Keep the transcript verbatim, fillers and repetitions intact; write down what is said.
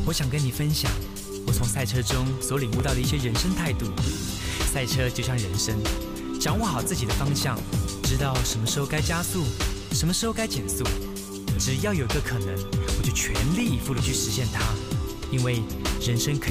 我想跟你分享我从赛车中所领悟到的一些人生态度。赛车就像人生，掌握好自己的方向，知道什么时候该加速，什么时候该减速。只要有个可能，我就全力以赴的去实现它，因为人生可以